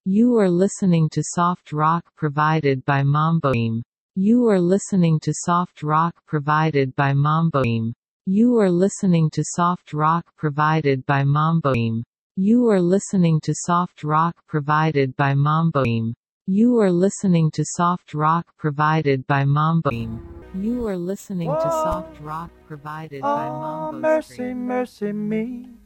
You are listening to soft rock provided by Mamboim. You are listening to soft rock provided by Mamboim. You are listening to soft rock provided by Mamboim. You are listening to soft rock provided by Mamboim. You are listening to soft rock provided by Mamboim. You are listening to soft rock provided by Mambo mercy, Stream. mercy me.